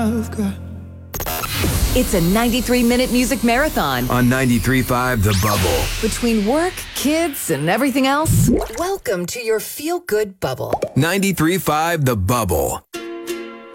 It's a 93-minute music marathon. On 93.5 The Bubble. Between work, kids, and everything else, welcome to your feel-good bubble. 93.5 The Bubble.